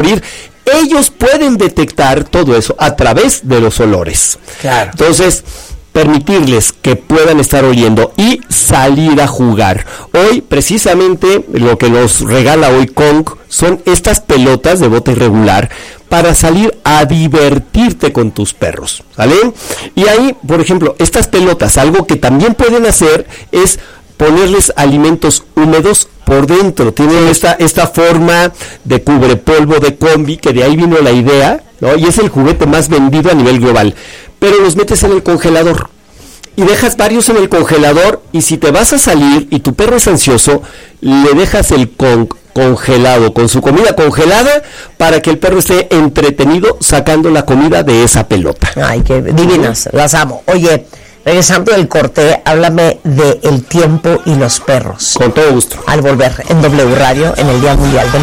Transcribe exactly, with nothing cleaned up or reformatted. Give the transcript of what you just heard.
salir, ellos pueden detectar todo eso a través de los olores. Claro. Entonces, permitirles que puedan estar oliendo y salir a jugar. Hoy, precisamente, lo que nos regala hoy Kong son estas pelotas de bote irregular para salir a divertirte con tus perros, ¿sale? Y ahí, por ejemplo, estas pelotas, algo que también pueden hacer es ponerles alimentos húmedos por dentro. Tienen esta, esta forma de cubrepolvo de combi, que de ahí vino la idea, ¿no? Y es el juguete más vendido a nivel global. Pero los metes en el congelador y dejas varios en el congelador, y si te vas a salir y tu perro es ansioso, le dejas el con, congelado, con su comida congelada, para que el perro esté entretenido sacando la comida de esa pelota. Ay, qué divinas, las amo. Oye, regresando del corte, háblame de el tiempo y los perros. Con todo gusto. Al volver en W Radio, en el Día Mundial de